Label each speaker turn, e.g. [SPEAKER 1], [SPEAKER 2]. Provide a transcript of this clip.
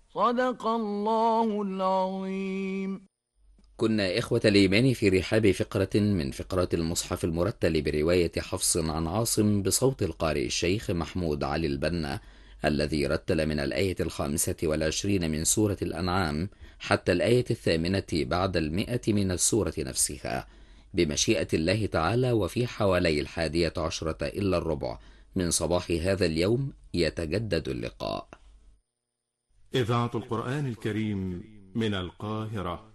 [SPEAKER 1] صدق الله العظيم.
[SPEAKER 2] كنا إخوة الإيمان في رحاب فقرة من فقرات المصحف المرتل برواية حفص عن عاصم بصوت القارئ الشيخ محمود علي البنا، الذي رتل من الآية 25 من سورة الأنعام حتى الآية 8 بعد 100 من السورة نفسها، بمشيئة الله تعالى. وفي حوالي 11 إلا الربع من صباح هذا اليوم يتجدد اللقاء.
[SPEAKER 3] إذاعة القرآن الكريم من القاهرة.